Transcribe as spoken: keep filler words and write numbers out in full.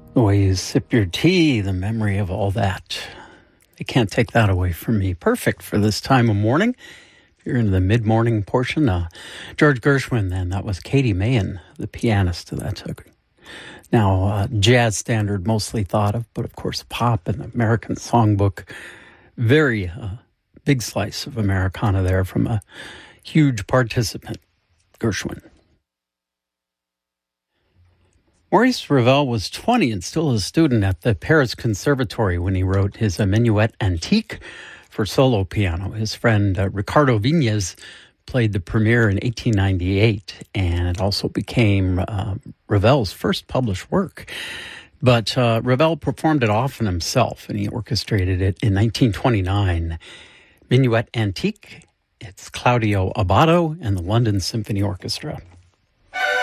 The way you sip your tea, the memory of all that. They can't take that away from me. Perfect for this time of morning. If you're in the mid-morning portion, uh, George Gershwin, then that was Katie Mahan, the pianist. That took now uh, jazz standard, mostly thought of, but of course pop and American songbook. Very uh, big slice of Americana there from a huge participant, Gershwin. Maurice Ravel was twenty and still a student at the Paris Conservatory when he wrote his Minuet Antique for solo piano. His friend uh, Ricardo Vignes played the premiere in eighteen ninety-eight, and it also became uh, Ravel's first published work. But uh, Ravel performed it often himself, and he orchestrated it in nineteen twenty-nine. Minuet Antique, it's Claudio Abbado and the London Symphony Orchestra.